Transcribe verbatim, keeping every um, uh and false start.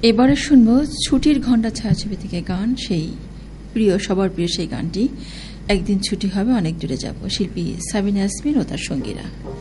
এবারে শুনব ছুটির ঘণ্টা ছায়াছবি থেকে গান, সেই প্রিয় সবার প্রিয় সেই গানটি একদিন ছুটি হবে অনেক দূরে যাব, শিল্পী সাবিনা ইয়াসমিন ও তার সঙ্গীরা।